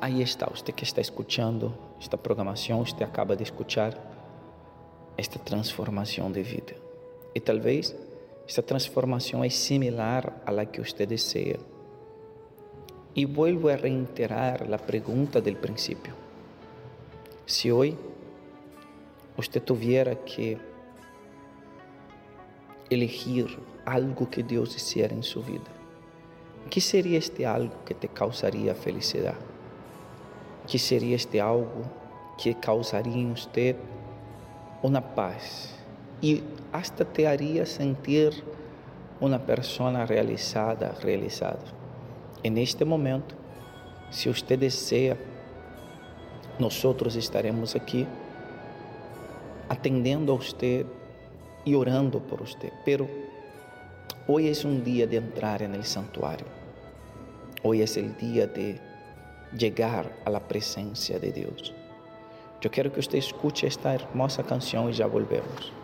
Aí está, usted que está escuchando esta programação, usted acaba de escuchar esta transformação de vida. E talvez esta transformação é similar a la que usted desea. E vuelvo a reiterar a pergunta del princípio. Se hoje usted tuviera que elegir algo que Deus hiciera em sua vida, que seria este algo que te causaria felicidade? Que seria este algo que causaria em usted uma paz e hasta te haria sentir uma pessoa realizada? En este momento, se usted deseja, nós estaremos aqui atendendo a usted e orando por usted. Pero hoje é um dia de entrar no santuário. Hoje é o dia de chegar a la presença de Deus. Eu quero que você escute esta hermosa canção e já volvemos.